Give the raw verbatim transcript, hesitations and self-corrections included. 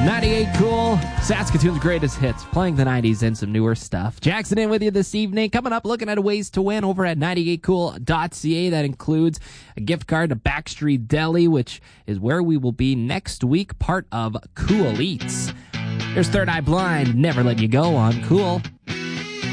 ninety-eight Cool, Saskatoon's greatest hits, playing the nineties and some newer stuff. Jackson in with you this evening. Coming up, looking at ways to win over at ninety-eight cool dot c a. That includes a gift card to Backstreet Deli, which is where we will be next week, part of Cool Eats. There's Third Eye Blind, Never Let You Go on Cool.